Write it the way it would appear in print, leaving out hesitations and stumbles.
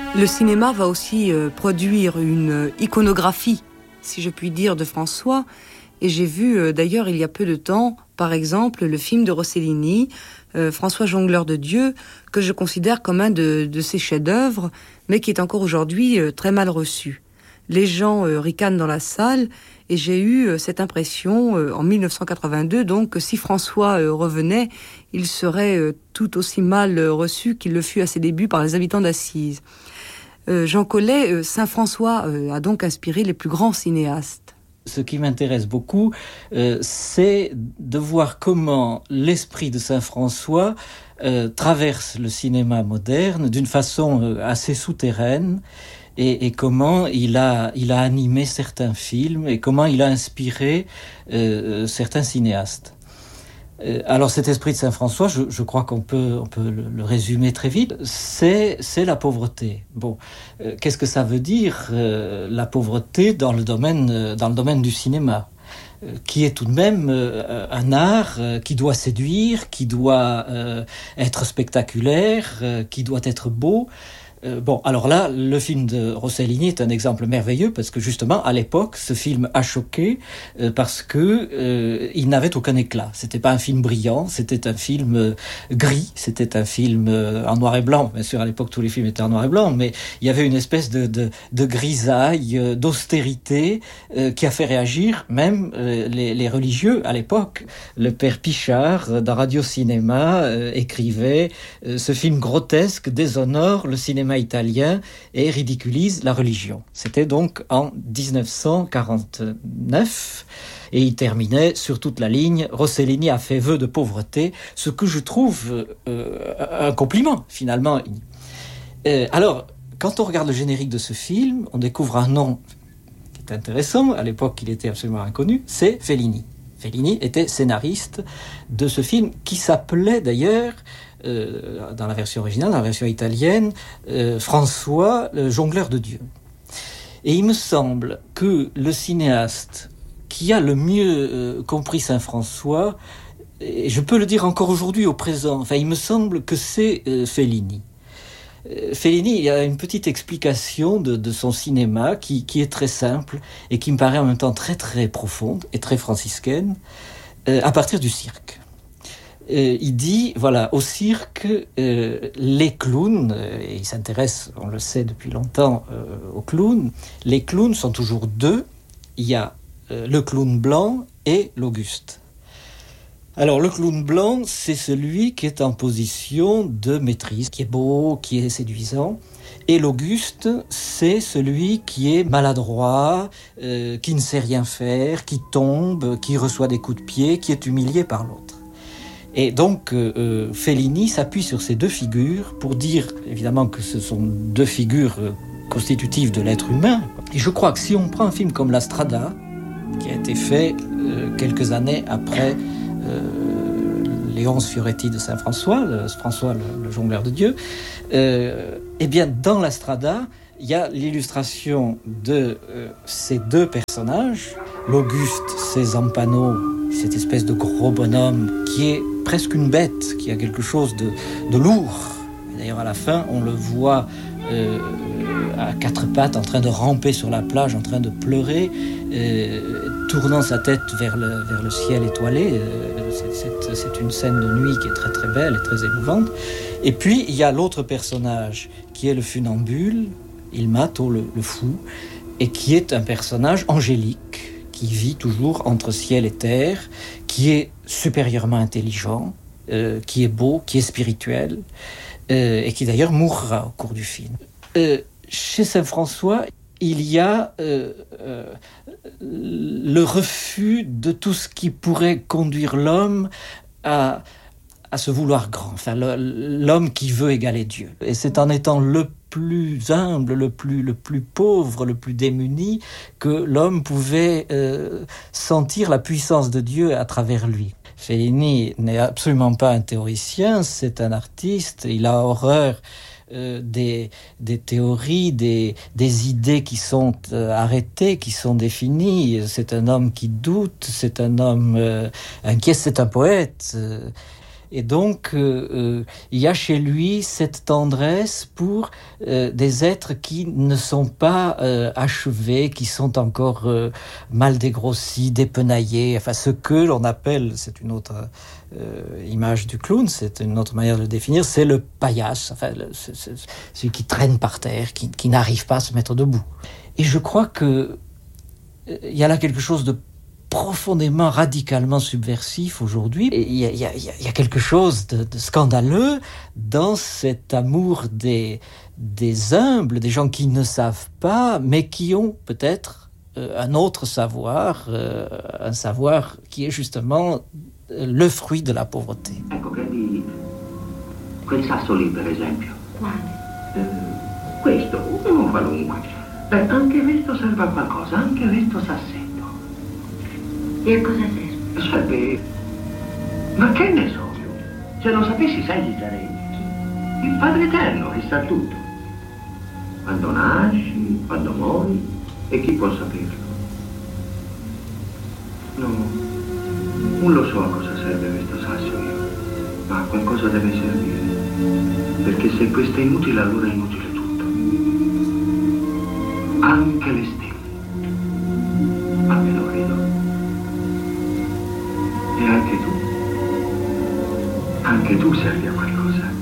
Le cinéma va aussi produire une iconographie, si je puis dire, de François. Et j'ai vu d'ailleurs il y a peu de temps, par exemple, le film de Rossellini, François Jongleur de Dieu, que je considère comme un de ses chefs-d'œuvre, mais qui est encore aujourd'hui très mal reçu. Les gens ricanent dans la salle, et j'ai eu cette impression en 1982, donc, que si François revenait, il serait tout aussi mal reçu qu'il le fut à ses débuts par les habitants d'Assise. Jean Collet, Saint François a donc inspiré les plus grands cinéastes. Ce qui m'intéresse beaucoup, c'est de voir comment l'esprit de Saint François traverse le cinéma moderne d'une façon assez souterraine et comment il a animé certains films et comment il a inspiré certains cinéastes. Alors cet esprit de Saint François, je crois qu'on peut le résumer très vite, c'est la pauvreté. Bon, qu'est-ce que ça veut dire la pauvreté dans le domaine du cinéma, qui est tout de même un art qui doit séduire, qui doit être spectaculaire, qui doit être beau. Bon, alors là, le film de Rossellini est un exemple merveilleux parce que justement, à l'époque, ce film a choqué parce que il n'avait aucun éclat. C'était pas un film brillant, c'était un film gris, c'était un film en noir et blanc. Bien sûr, à l'époque, tous les films étaient en noir et blanc, mais il y avait une espèce de grisaille, d'austérité qui a fait réagir même les religieux à l'époque. Le père Pichard, dans Radio Cinéma, écrivait ce film grotesque déshonore le cinéma italien et ridiculise la religion. C'était donc en 1949 et il terminait sur toute la ligne « Rossellini a fait vœu de pauvreté », ce que je trouve un compliment finalement. Alors, quand on regarde le générique de ce film, on découvre un nom qui est intéressant. À l'époque, il était absolument inconnu, c'est Fellini. Fellini était scénariste de ce film qui s'appelait d'ailleurs dans la version originale, dans la version italienne, François, le jongleur de Dieu. Et il me semble que le cinéaste qui a le mieux compris Saint François, et je peux le dire encore aujourd'hui au présent, enfin il me semble que c'est Fellini. Fellini, il y a une petite explication de son cinéma qui est très simple et qui me paraît en même temps très très profonde et très franciscaine, à partir du cirque. Il dit, voilà, au cirque, les clowns, et il s'intéresse, on le sait depuis longtemps, aux clowns, les clowns sont toujours deux. Il y a le clown blanc et l'Auguste. Alors, le clown blanc, c'est celui qui est en position de maîtrise, qui est beau, qui est séduisant. Et l'Auguste, c'est celui qui est maladroit, qui ne sait rien faire, qui tombe, qui reçoit des coups de pied, qui est humilié par l'autre. Et donc, Fellini s'appuie sur ces deux figures pour dire, évidemment, que ce sont deux figures constitutives de l'être humain. Et je crois que si on prend un film comme La Strada, qui a été fait quelques années après les 11 Fioretti de Saint François, François le jongleur de Dieu, eh bien, dans La Strada, il y a l'illustration de ces deux personnages. L'Auguste, c'est Zampano, cette espèce de gros bonhomme qui est presque une bête, qui a quelque chose de lourd. Et d'ailleurs, à la fin, on le voit à quatre pattes, en train de ramper sur la plage, en train de pleurer, tournant sa tête vers le ciel étoilé. C'est une scène de nuit qui est très très belle et très émouvante. Et puis, il y a l'autre personnage, qui est le funambule, Il Mato, le fou, et qui est un personnage angélique, qui vit toujours entre ciel et terre, qui est supérieurement intelligent, qui est beau, qui est spirituel, et qui d'ailleurs mourra au cours du film. Chez Saint François, il y a le refus de tout ce qui pourrait conduire l'homme à se vouloir grand, enfin l'homme qui veut égaler Dieu. Et c'est en étant le plus humble, le plus pauvre, le plus démuni, que l'homme pouvait sentir la puissance de Dieu à travers lui. Fellini n'est absolument pas un théoricien, c'est un artiste, il a horreur des théories, des idées qui sont arrêtées, qui sont définies. C'est un homme qui doute, c'est un homme inquiet, c'est un poète. Et donc, il y a chez lui cette tendresse pour des êtres qui ne sont pas achevés, qui sont encore mal dégrossis, dépenaillés, enfin ce que l'on appelle, c'est une autre image du clown, c'est une autre manière de le définir, c'est le paillasse, enfin celui qui traîne par terre, qui n'arrive pas à se mettre debout. Et je crois que il y a là quelque chose de profondément, radicalement subversif aujourd'hui. Il y a quelque chose de scandaleux dans cet amour des humbles, des gens qui ne savent pas, mais qui ont peut-être un autre savoir, un savoir qui est justement le fruit de la pauvreté. Ecco, prendi quel sasso lì, per esempio. Quale? Questo, un qualunque. Beh, anche questo serve a qualcosa, anche questo sassetto. E a cosa serve? Serve... Ma che ne so io? Se lo sapessi, sai chi sarei? Il Padre Eterno, che sa tutto. Quando nasci, quando muori, e chi può saperlo? No, non lo so a cosa serve questo sasso io, ma a qualcosa deve servire. Perché se questo è inutile, allora è inutile tutto. Anche le stelle. Almeno credo. E anche tu servi a qualcosa.